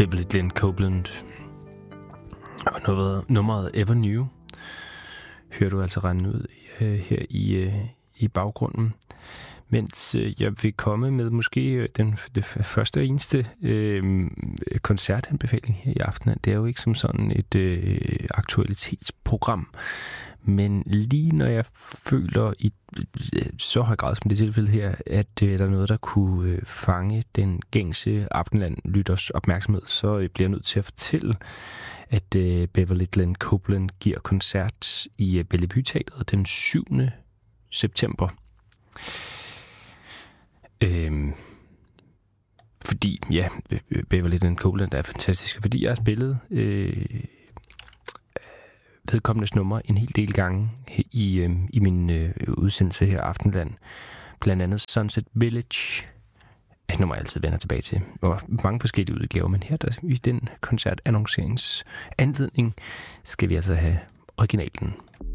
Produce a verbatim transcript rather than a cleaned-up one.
Beverly Glenn Copeland og noget, nummeret Ever New hører du altså rende ud øh, her i, øh, i baggrunden. Mens øh, jeg vil komme med måske øh, den det første og eneste øh, koncertanbefaling her i aften. Det er jo ikke som sådan et øh, aktualitetsprogram, men lige når jeg føler i øh, så høj grad som det tilfælde her, at øh, der er noget, der kunne øh, fange den gængse Aftenland-lytters opmærksomhed, så øh, bliver jeg nødt til at fortælle, at øh, Beverly Glenn Copeland giver koncert i øh, Bellevue Teatret den syvende september. Øhm, fordi, ja, Beverly Glenn Copeland er fantastisk, fordi jeg har spillet øh, vedkommendes nummer en hel del gange i, øh, i min øh, udsendelse her Aftenland. Blandt andet Sunset Village, et nummer jeg altid vender tilbage til, og mange forskellige udgaver, men her der, i den koncertannonceringsanledning skal vi altså have originalen.